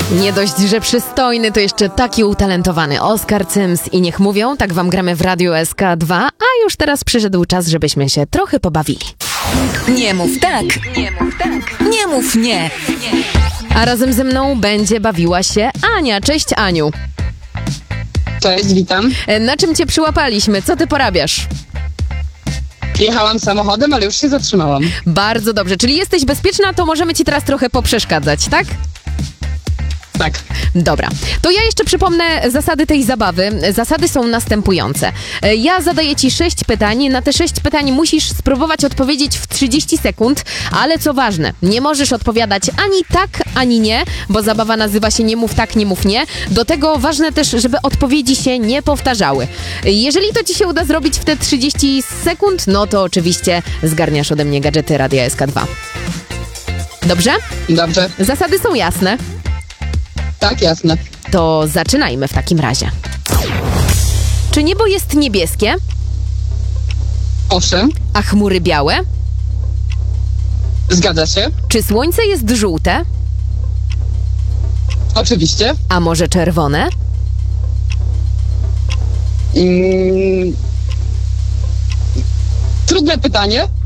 Nie dość, że przystojny, to jeszcze taki utalentowany Oskar Cyms i niech mówią, tak wam gramy w Radiu SK2, a już teraz przyszedł czas, żebyśmy się trochę pobawili. Nie mów tak, nie mów tak, nie mów nie. A razem ze mną będzie bawiła się Ania. Cześć, Aniu. Cześć, witam. Na czym cię przyłapaliśmy? Co ty porabiasz? Jechałam samochodem, ale już się zatrzymałam. Bardzo dobrze, czyli jesteś bezpieczna, to możemy ci teraz trochę poprzeszkadzać, tak? Tak. Dobra, to ja jeszcze przypomnę zasady tej zabawy. Zasady są następujące. Ja zadaję ci 6 pytań. Na te 6 pytań musisz spróbować odpowiedzieć w 30 sekund, ale co ważne, nie możesz odpowiadać ani tak, ani nie, bo zabawa nazywa się nie mów tak, nie mów nie. Do tego ważne też, żeby odpowiedzi się nie powtarzały. Jeżeli to ci się uda zrobić w te 30 sekund, no to oczywiście zgarniasz ode mnie gadżety Radia SK2. Dobrze? Dobrze. Zasady są jasne. Tak, jasne. To zaczynajmy w takim razie. Czy niebo jest niebieskie, Owszem, a chmury białe? zgadza się. Czy słońce jest żółte, Oczywiście. a może czerwone? Trudne pytanie.